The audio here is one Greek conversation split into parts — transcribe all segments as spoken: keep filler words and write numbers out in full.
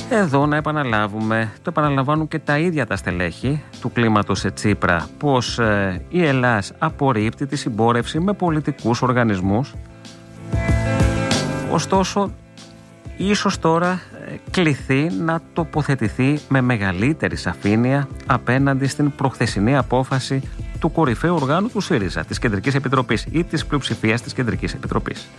Εδώ να επαναλάβουμε, το επαναλαμβάνουν και τα ίδια τα στελέχη του κλίματος σε Τσίπρα, πως ε, η Ελλάς απορρίπτει τη συμπόρευση με πολιτικούς οργανισμούς. Ωστόσο, ίσως τώρα ε, κληθεί να τοποθετηθεί με μεγαλύτερη σαφήνεια απέναντι στην προχθεσινή απόφαση του κορυφαίου οργάνου του ΣΥΡΙΖΑ, της Κεντρικής Επιτροπής ή της πλειοψηφίας της Κεντρικής Επιτροπής.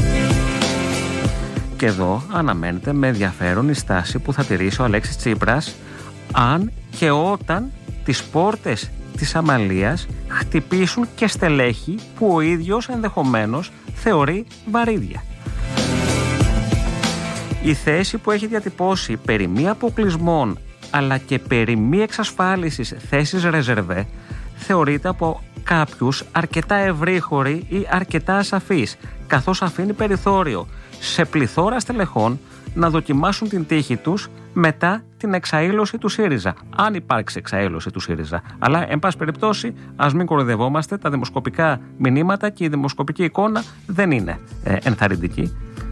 Και εδώ αναμένεται με ενδιαφέρον η στάση που θα τηρήσει ο Αλέξης Τσίπρας αν και όταν τις πόρτες της αμαλίας χτυπήσουν και στελέχη που ο ίδιος ενδεχομένως θεωρεί βαρύδια. Η θέση που έχει διατυπώσει περί μη αποκλεισμών αλλά και περί μη εξασφάλισης θέσης ρεζερβέ θεωρείται από κάποιους αρκετά ευρύχωρη ή αρκετά ασαφής, καθώς αφήνει περιθώριο σε πληθώρα στελεχών να δοκιμάσουν την τύχη τους μετά την εξαήλωση του ΣΥΡΙΖΑ. Αν υπάρξει εξαήλωση του ΣΥΡΙΖΑ. Αλλά, εν πάση περιπτώσει, ας μην κοροϊδευόμαστε, τα δημοσκοπικά μηνύματα και η δημοσκοπική εικόνα δεν είναι ε, ενθαρρυντική.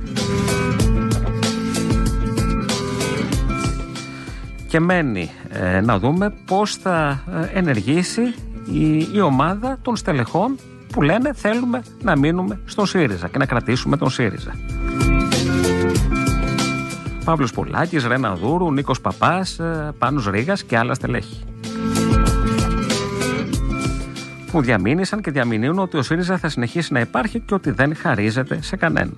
Και μένει ε, να δούμε πώς θα ε, ενεργήσει η, η ομάδα των στελεχών που λένε θέλουμε να μείνουμε στον ΣΥΡΙΖΑ και να κρατήσουμε τον ΣΥΡΙΖΑ. Παύλος Πολάκης, Ρένα Δούρου, Νίκος Παπάς, Πάνος Ρήγας και άλλα στελέχη. Που διαμήνυσαν και διαμηνύουν ότι ο ΣΥΡΙΖΑ θα συνεχίσει να υπάρχει και ότι δεν χαρίζεται σε κανέναν.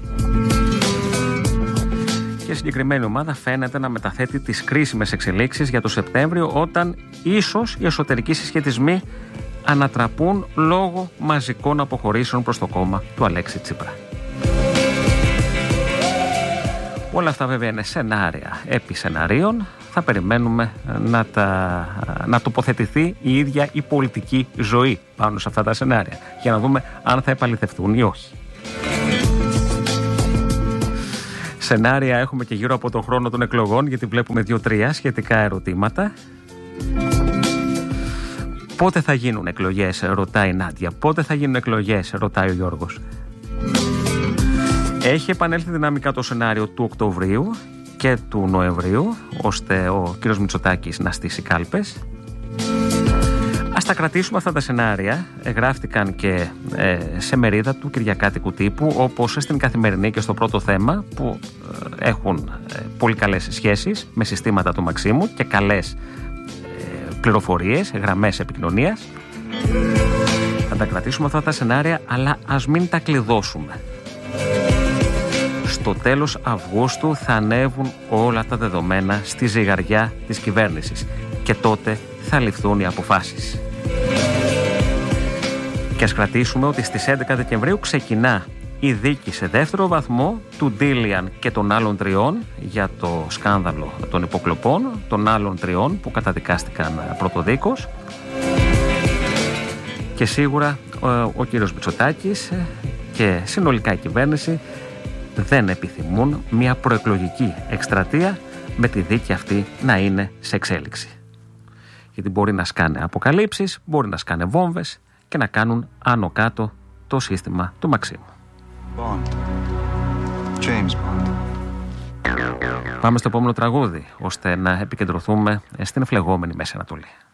Και η συγκεκριμένη ομάδα φαίνεται να μεταθέτει τις κρίσιμες εξελίξεις για το Σεπτέμβριο, όταν ίσως οι εσωτερικοί συσχετισμοί ανατραπούν λόγω μαζικών αποχωρήσεων προς το κόμμα του Αλέξη Τσίπρα. Όλα αυτά βέβαια είναι σενάρια επί σεναρίων. Θα περιμένουμε να, τα, να τοποθετηθεί η ίδια η πολιτική ζωή πάνω σε αυτά τα σενάρια για να δούμε αν θα επαληθευτούν ή όχι. Σενάρια έχουμε και γύρω από τον χρόνο των εκλογών, γιατί βλέπουμε δύο-τρία σχετικά ερωτήματα. Πότε θα γίνουν εκλογές, ρωτάει η Νάντια. Πότε θα γίνουν εκλογές, ρωτάει ο Γιώργος. Έχει επανέλθει δυναμικά το σενάριο του Οκτωβρίου και του Νοεμβρίου, ώστε ο κ. Μητσοτάκης να στήσει κάλπες. Ας τα κρατήσουμε αυτά τα σενάρια. Γράφτηκαν και ε, σε μερίδα του κυριακάτικου τύπου, όπως στην Καθημερινή και στο Πρώτο Θέμα, που ε, έχουν ε, πολύ καλές σχέσεις με συστήματα του Μαξίμου και καλές ε, πληροφορίες, γραμμές επικοινωνίας. Θα τα κρατήσουμε αυτά τα σενάρια, αλλά ας μην τα κλειδώσουμε. Στο τέλος Αυγούστου θα ανέβουν όλα τα δεδομένα στη ζυγαριά της κυβέρνησης και τότε θα ληφθούν οι αποφάσεις. Και ας κρατήσουμε ότι στις έντεκα Δεκεμβρίου ξεκινά η δίκη σε δεύτερο βαθμό του Ντίλιαν και των άλλων τριών για το σκάνδαλο των υποκλοπών, των άλλων τριών που καταδικάστηκαν πρωτοδίκως. Και σίγουρα ο, ο κύριος Μητσοτάκης και συνολικά η κυβέρνηση δεν επιθυμούν μια προεκλογική εκστρατεία με τη δίκη αυτή να είναι σε εξέλιξη. Γιατί μπορεί να σκάνε αποκαλύψεις, μπορεί να σκάνε βόμβες και να κάνουν άνω κάτω το σύστημα του Μαξίμου. Bond. James Bond. Πάμε στο επόμενο τραγούδι, ώστε να επικεντρωθούμε στην φλεγόμενη Μέση Ανατολή.